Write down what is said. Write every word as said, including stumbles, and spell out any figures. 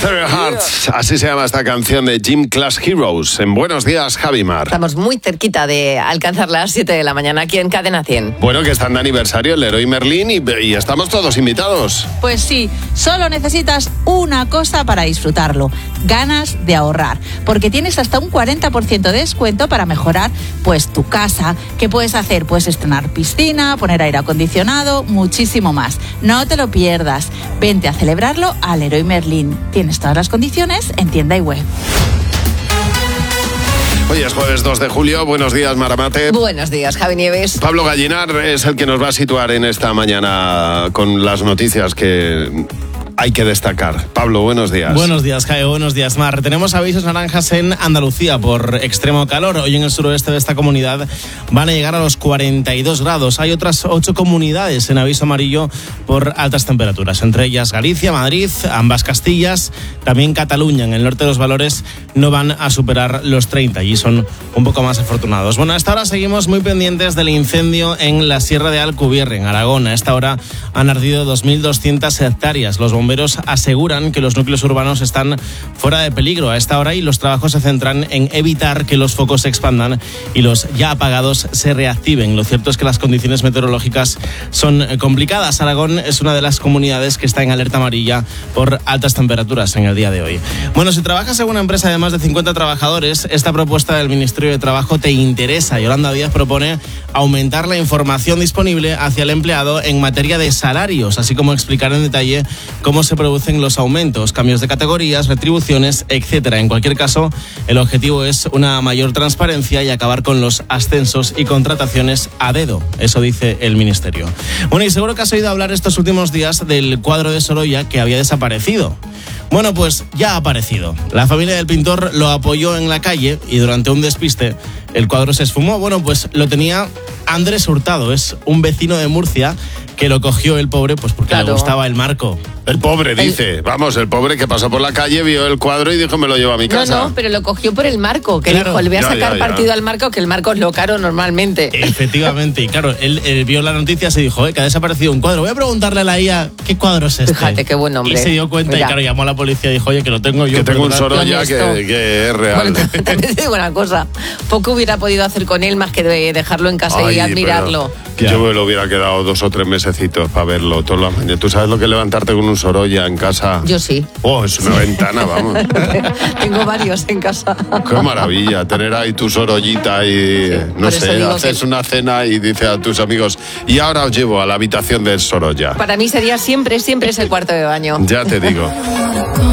Stereo Hearts, así se llama esta canción de Gym Class Heroes. En Buenos Días, Javi Mar. Estamos muy cerquita de alcanzar las siete de la mañana aquí en Cadena cien. Bueno, que están de aniversario el Leroy Merlin y, y estamos todos invitados. Pues sí, solo necesitas una cosa para disfrutarlo: ganas de ahorrar. Porque tienes hasta un cuarenta por ciento de descuento para mejorar pues tu casa. ¿Qué puedes hacer? Puedes estrenar piscina, poner aire acondicionado, muchísimo más. No te lo pierdas. Vente a celebrarlo a Leroy Merlin. Tienes todas las condiciones en tienda y web. Hoy es jueves dos de julio. Buenos días, Maramate. Buenos días, Javi Nieves. Pablo Gallinar es el que nos va a situar en esta mañana con las noticias que hay que destacar. Pablo, buenos días. Buenos días, Jaime. Buenos días, Mar. Tenemos avisos naranjas en Andalucía por extremo calor. Hoy en el suroeste de esta comunidad van a llegar a los cuarenta y dos grados. Hay otras ocho comunidades en aviso amarillo por altas temperaturas, entre ellas Galicia, Madrid, ambas Castillas, también Cataluña. En el norte los valores no van a superar los treinta y son un poco más afortunados. Bueno, hasta ahora seguimos muy pendientes del incendio en la Sierra de Alcubierre, en Aragón. A esta hora han ardido dos mil doscientas hectáreas. Los bomberos aseguran que los núcleos urbanos están fuera de peligro a esta hora y los trabajos se centran en evitar que los focos se expandan y los ya apagados se reactiven. Lo cierto es que las condiciones meteorológicas son complicadas. Aragón es una de las comunidades que está en alerta amarilla por altas temperaturas en el día de hoy. Bueno, si trabajas en una empresa de más de cincuenta trabajadores, esta propuesta del Ministerio de Trabajo te interesa. Yolanda Díaz propone aumentar la información disponible hacia el empleado en materia de salarios, así como explicar en detalle cómo se producen los aumentos, cambios de categorías, retribuciones, etcétera. En cualquier caso, el objetivo es una mayor transparencia y acabar con los ascensos y contrataciones a dedo. Eso dice el Ministerio. Bueno, y seguro que has oído hablar estos últimos días del cuadro de Sorolla que había desaparecido. Bueno, pues ya ha aparecido. La familia del pintor lo apoyó en la calle y durante un despiste el cuadro se esfumó. Bueno, pues lo tenía Andrés Hurtado, es un vecino de Murcia que lo cogió el pobre pues porque claro, le gustaba el marco. El pobre, dice. El... Vamos, el pobre que pasó por la calle, vio el cuadro y dijo, me lo llevo a mi casa. No, no, pero lo cogió por el marco, que claro, dijo, le voy a ya, sacar ya, ya. partido al marco, que el marco es lo caro normalmente. Efectivamente, y claro, él, él vio la noticia y se dijo, eh, que ha desaparecido un cuadro. Voy a preguntarle a la I A, ¿qué cuadro es este? Fíjate, qué buen hombre. Y se dio cuenta Mira. y claro, llamó a la policía y dijo, oye, que lo tengo yo. Que tengo un Sorolla que, que es real. Bueno, también te digo una cosa, poco hubiera podido hacer con él más que de dejarlo en casa Ay, y admirarlo. Yo me lo hubiera quedado dos o tres mesecitos para verlo todas las mañanas. ¿Tú sabes lo que es levantarte con un Sorolla en casa? Yo sí. Oh, es una ventana, vamos. Tengo varios en casa. Qué maravilla, tener ahí tu Sorollita y, sí, no sé, haces que... una cena y dices a tus amigos, y ahora os llevo a la habitación del Sorolla. Para mí sería siempre, siempre es el cuarto de baño. Ya te digo.